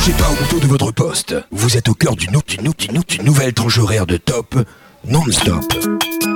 bougez pas autour de votre poste. Vous êtes au cœur d'une nouvelle tranche horaire de top non-stop.